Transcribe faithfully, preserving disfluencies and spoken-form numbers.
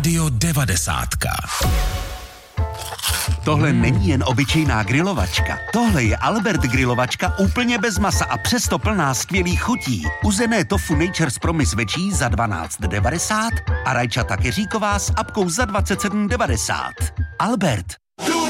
Dio devadesátka. Tohle hmm. není jen obyčejná grilovačka. Tohle je Albert grilovačka úplně bez masa a přesto plná skvělých chutí. Uzené tofu Nature's Promise večí za dvanáct devadesát a rajčata keříková s apkou za dvacet sedm devadesát. Albert.